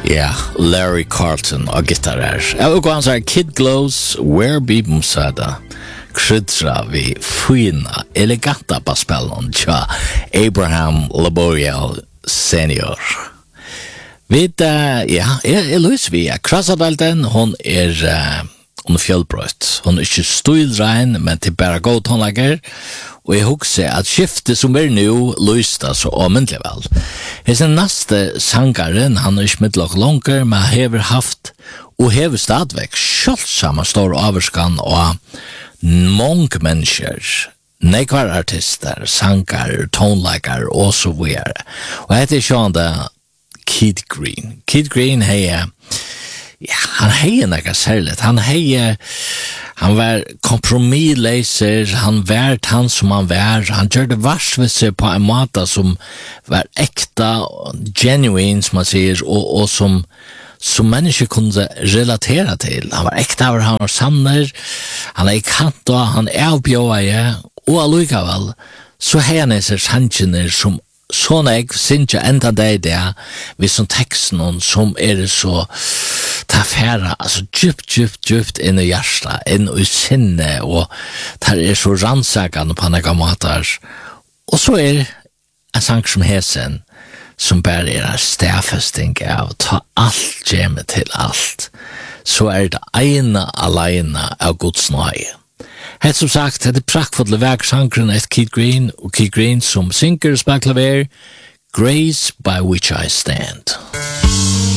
Ja, Larry Carlton og gitarrer. Og han sier Kid Glows, Where Bibum Sada, krydra vi fina, eleganta basspellen tja Abraham Laboriel Senior. Vid, Louise, vi Krasabelten, hon hon fjellbrøtt. Hon ikke stilrein, men til bare god tonlager. Og jeg husker at skiftet som nu lyste så omentlig vel. Hesen neste sangaren, han ikke middelok langer, men hever haft og hever stadvek kjølsamme stor averskan og mange mennesker, nekvar artister, sanger, tonlager og så videre. Og etter sjående Kid Green. Kid Green heier han heier nekka særligt. Han var kompromisleiser, han var han som han var, han gjør det varsvise på en måte som var ekta, genuine, som man sier, og som mennesker kunne relatera til. Han var ekta, han var sanner, han kant, han avbjøy, og allikevel, så heier han seg sannsynner som sånn jeg synes jeg enda det vi som teksten som det så ta færa, altså djupt inn i hjertet, inn i sinne, og det så rannsakende på noen måter. Og så en sang som hesen, som bare en stedfesting av ta alt hjemme til alt. Så det ene alene av Guds nåde. Helt som sagt, det praktfulle verksangren et Kid Green, og Kid Green som synker og spiller klaver, Grace by which I stand.